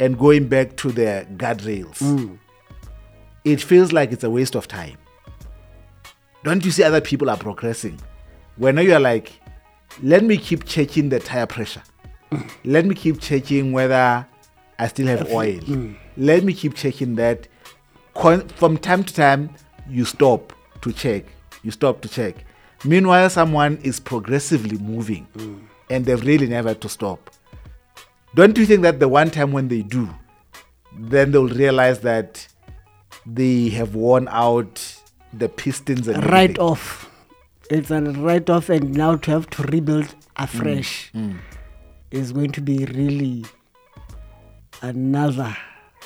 and going back to the guardrails, it feels like it's a waste of time. Don't you see other people are progressing? When you're like, let me keep checking the tire pressure. Let me keep checking whether I still have oil. Let me keep checking that. From time to time, you stop to check. Meanwhile, someone is progressively moving and they've really never to stop. Don't you think that the one time when they do, then they'll realize that they have worn out the pistons and right off. It's a write-off, and now to have to rebuild afresh is going to be really another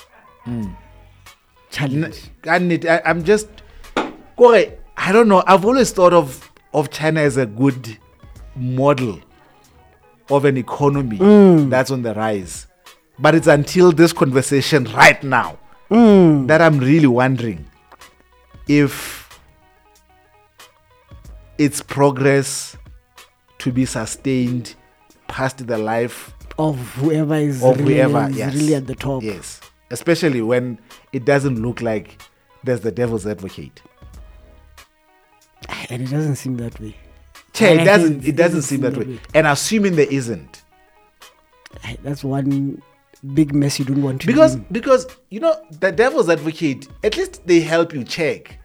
challenge. I'm just, Kore, I don't know. I've always thought of China as a good model of an economy that's on the rise. But it's until this conversation right now that I'm really wondering if its progress to be sustained past the life of whoever is really at the top. Yes. Especially when it doesn't look like there's the devil's advocate. And it doesn't seem that way. It doesn't seem that way. And assuming there isn't. That's one big mess you don't want to because you know, the devil's advocate, at least they help you check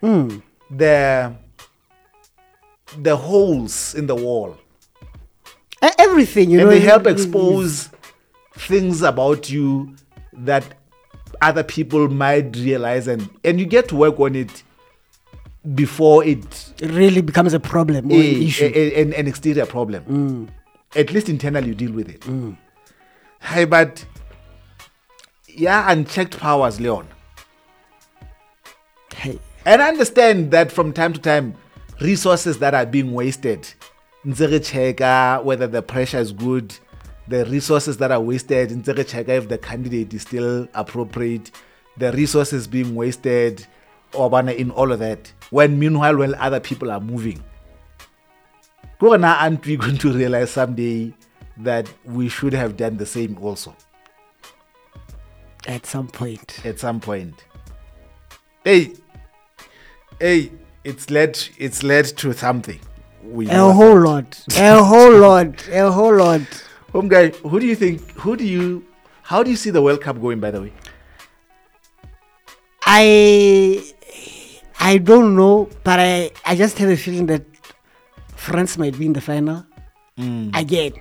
the holes in the wall. Everything, and they help expose things about you that other people might realize, and you get to work on it before it really becomes a problem or an issue. An exterior problem. At least internally you deal with it. Hey, but unchecked powers, Leon. Hey. And I understand that from time to time, resources that are being wasted, whether the pressure is good, the resources that are wasted, if the candidate is still appropriate, the resources being wasted, in all of that. Meanwhile, when other people are moving, aren't we going to realize someday that we should have done the same also? At some point. Hey, it's led to something. A whole lot. Home guy, how do you see the World Cup going, by the way? I don't know, but I just have a feeling that France might be in the final again.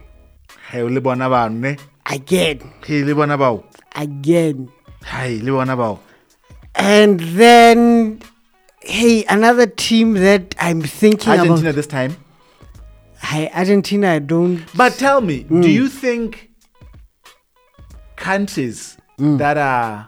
And then, another team that I'm thinking Argentina about. this time? Argentina, I don't. But tell me, do you think countries that are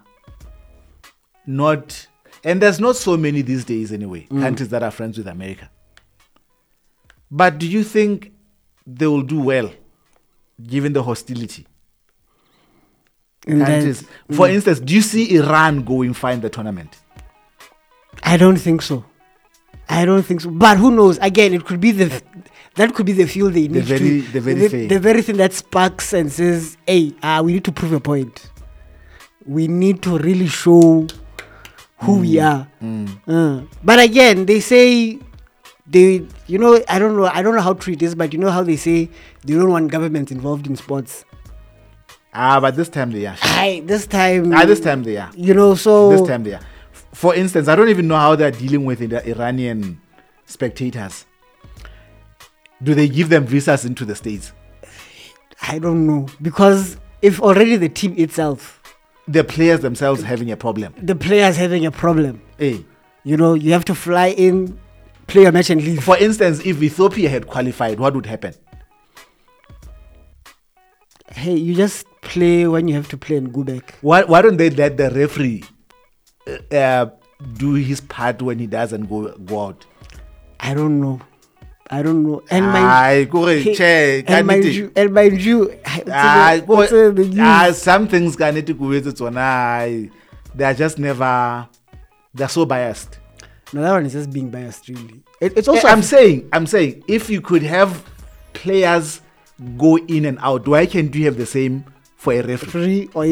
not, and there's not so many these days anyway, countries that are friends with America, but do you think they will do well given the hostility? Countries, for instance, do you see Iran going far in the tournament? I don't think so. But who knows? Again, it could be that could be the fuel they need the very thing that sparks and says, hey, we need to prove a point. We need to really show who we are. But again, they say I don't know how true it is, but you know how they say they don't want governments involved in sports. But this time they are. This time they are. This time they are. For instance, I don't even know how they're dealing with the Iranian spectators. Do they give them visas into the States? I don't know. Because if already the team itself, the players themselves having a problem. Hey. You have to fly in, play a match and leave. For instance, if Ethiopia had qualified, what would happen? Hey, you just play when you have to play and go back. Why don't they let the referee do his part when he doesn't go out? I don't know. And some things can need to go with it. They're just never. They're so biased. No, that one is just being biased, really. It's also. I'm saying, if you could have players go in and out, why can't you have the same for a referee? Or